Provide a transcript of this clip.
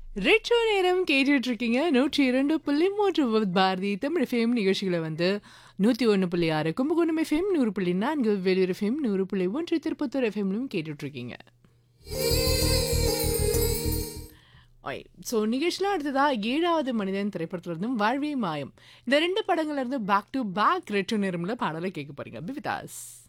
Retro நேரம் கேட்டுட்டு இருக்கீங்க. 102.3 வித் பாரதி தமிழ் எஃப்எம் நிகழ்ச்சிகள வந்து 101.6 கும்பகோணம் எஃப்எம், 100.4 வேலூர் எஃப்எம், 100.1 திருப்பத்தூர் எஃப்எம்லும் கேட்டுட்டு இருக்கீங்க. ஒய் ஸோ நிகழ்ச்சிலாம் அடுத்ததா 7வது மனிதன் திரைப்படத்துல இருந்தும், வாழ்வே மாயம் இந்த 2 படங்கள்ல இருந்து பேக் டு பேக் ரெட்ரோ நேரம்ல பாடலை கேட்க போறீங்க. Be with us.